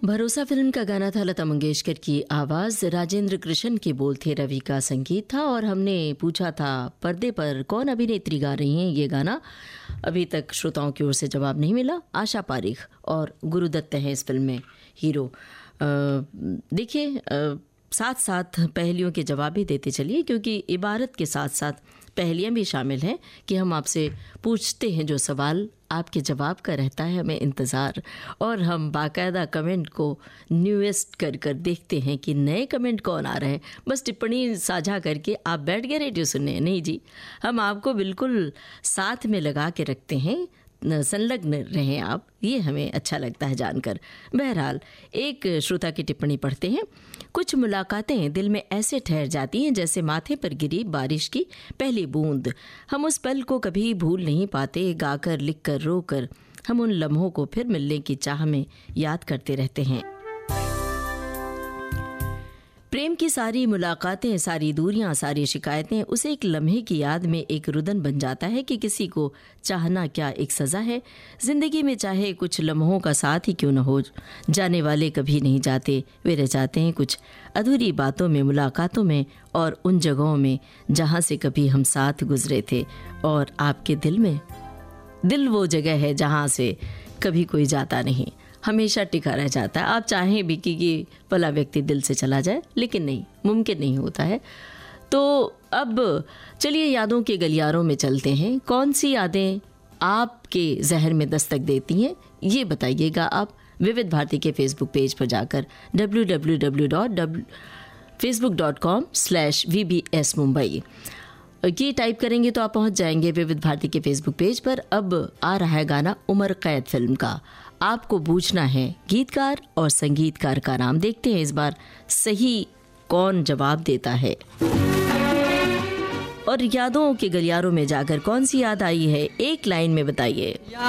भरोसा फिल्म का गाना था, लता मंगेशकर की आवाज़, राजेंद्र कृष्ण के बोल थे, रवि का संगीत था। और हमने पूछा था पर्दे पर कौन अभिनेत्री गा रही हैं ये गाना। अभी तक श्रोताओं की ओर से जवाब नहीं मिला। आशा पारिख और गुरुदत्त हैं इस फिल्म में हीरो। देखिए, साथ साथ पहेलियों के जवाब भी देते चलिए, क्योंकि इबारत के साथ साथ पहेलियाँ भी शामिल हैं कि हम आपसे पूछते हैं जो सवाल, आपके जवाब का रहता है हमें इंतज़ार। और हम बाकायदा कमेंट को न्यूएस्ट कर कर देखते हैं कि नए कमेंट कौन आ रहे हैं। बस टिप्पणी साझा करके आप बैठ गए रेडियो सुनने? नहीं जी, हम आपको बिल्कुल साथ में लगा के रखते हैं, संलग्न रहें आप, ये हमें अच्छा लगता है जानकर। बहरहाल, एक श्रोता की टिप्पणी पढ़ते हैं। कुछ मुलाकातें दिल में ऐसे ठहर जाती हैं जैसे माथे पर गिरी बारिश की पहली बूंद। हम उस पल को कभी भूल नहीं पाते, गाकर, लिखकर, रोकर हम उन लम्हों को फिर मिलने की चाह में याद करते रहते हैं। प्रेम की सारी मुलाकातें, सारी दूरियां, सारी शिकायतें उस एक लम्हे की याद में एक रुदन बन जाता है कि किसी को चाहना क्या एक सज़ा है। ज़िंदगी में चाहे कुछ लम्हों का साथ ही क्यों न हो, जाने वाले कभी नहीं जाते, वे रह जाते हैं कुछ अधूरी बातों में, मुलाकातों में और उन जगहों में जहाँ से कभी हम साथ गुजरे थे। और आपके दिल में, दिल वो जगह है जहाँ से कभी कोई जाता नहीं, हमेशा टिका रह जाता है। आप चाहें भी कि ये भला व्यक्ति दिल से चला जाए, लेकिन नहीं, मुमकिन नहीं होता है। तो अब चलिए यादों के गलियारों में चलते हैं। कौन सी यादें आपके जहर में दस्तक देती हैं, ये बताइएगा आप विविध भारती के फेसबुक पेज पर जाकर www.facebook.com/VBS Mumbai ये टाइप करेंगे तो आप पहुंच जाएंगे विविध भारती के फेसबुक पेज पर। अब आ रहा है गाना उमर कैद फिल्म का। आपको पूछना है गीतकार और संगीतकार का नाम। देखते हैं इस बार सही कौन जवाब देता है। और यादों के गलियारों में जाकर कौन सी याद आई है, एक लाइन में बताइए।